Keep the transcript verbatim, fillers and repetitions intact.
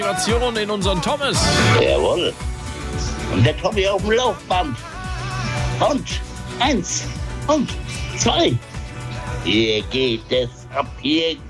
Motivation in unseren Thomas. Jawohl. Und der Tommy auf dem Laufband. Und eins und zwei. Hier geht es ab, hier